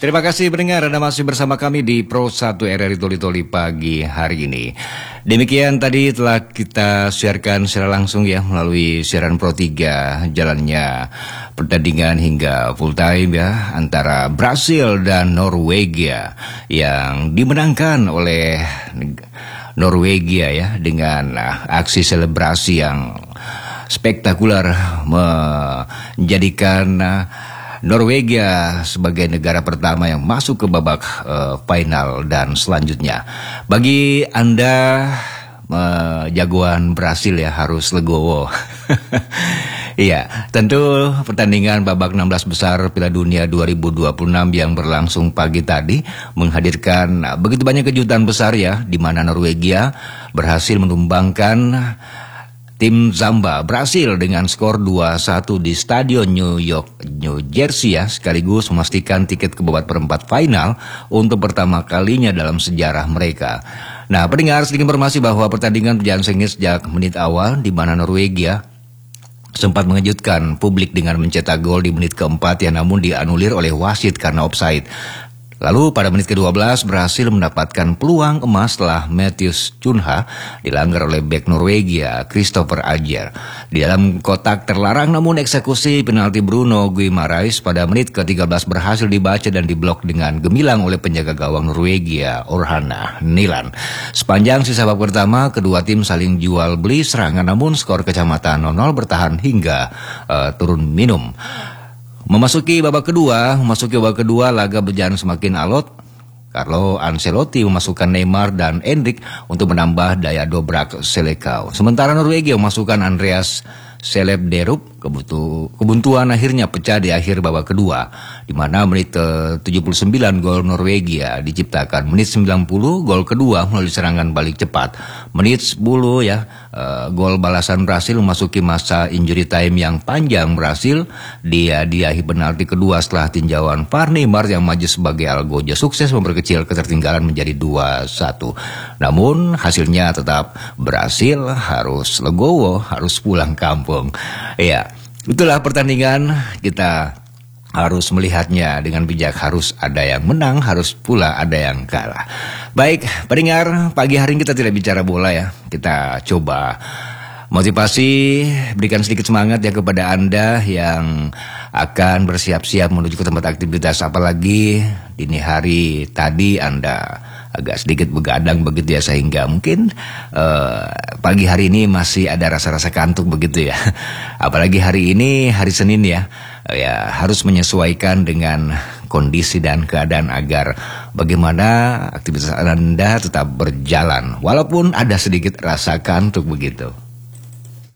Terima kasih pendengar, Anda masih bersama kami di Pro 1 RRI Toli-Toli pagi hari ini. Demikian tadi telah kita siarkan secara langsung ya melalui siaran Pro 3 jalannya pertandingan hingga full time ya antara Brasil dan Norwegia yang dimenangkan oleh Norwegia ya dengan aksi selebrasi yang spektakuler menjadikan Norwegia sebagai negara pertama yang masuk ke babak final dan selanjutnya. Bagi Anda jagoan Brasil ya harus legowo. Iya, tentu pertandingan babak 16 besar Piala Dunia 2026 yang berlangsung pagi tadi menghadirkan begitu banyak kejutan besar ya, di mana Norwegia berhasil menumbangkan tim Zamba Brasil dengan skor 2-1 di Stadion New York, New Jersey ya, sekaligus memastikan tiket ke babak perempat final untuk pertama kalinya dalam sejarah mereka. Nah, pendengar, sedikit informasi bahwa pertandingan berjalan sengit sejak menit awal di mana Norwegia sempat mengejutkan publik dengan mencetak gol di menit keempat yang namun dianulir oleh wasit karena offside. Lalu pada menit ke-12 berhasil mendapatkan peluang emas setelah Mathias Cunha dilanggar oleh bek Norwegia Christopher Ajer. Di dalam kotak terlarang namun eksekusi penalti Bruno Guimaraes pada menit ke-13 berhasil dibaca dan diblok dengan gemilang oleh penjaga gawang Norwegia Orhana Nilan. Sepanjang sisa babak pertama kedua tim saling jual beli serangan namun skor kecamatan 0-0 bertahan hingga turun minum. Memasuki babak kedua laga berjalan semakin alot. Carlo Ancelotti memasukkan Neymar dan Endrick untuk menambah daya dobrak Selecao. Sementara Norwegia memasukkan Andreas Selebderup. Kebuntuan akhirnya pecah di akhir babak kedua, di mana menit 79 gol Norwegia diciptakan. Menit 90 gol kedua melalui serangan balik cepat. Menit 10 ya gol balasan Brasil memasuki masa injury time yang panjang. Brasil diahi penalti kedua setelah tinjauan VAR. Neymar yang maju sebagai algojo sukses memperkecil ketertinggalan menjadi 2-1. Namun hasilnya tetap Brasil harus legowo, harus pulang kampung. Ya, itulah pertandingan, kita harus melihatnya dengan bijak, harus ada yang menang, harus pula ada yang kalah. Baik, pendengar, pagi hari ini kita tidak bicara bola ya, kita coba motivasi, berikan sedikit semangat ya kepada Anda yang akan bersiap-siap menuju ke tempat aktivitas, apalagi dini hari tadi Anda agak sedikit begadang begitu ya, sehingga mungkin pagi hari ini masih ada rasa-rasa kantuk begitu ya. Apalagi hari ini hari Senin ya, harus menyesuaikan dengan kondisi dan keadaan agar bagaimana aktivitas Anda tetap berjalan walaupun ada sedikit rasa kantuk begitu.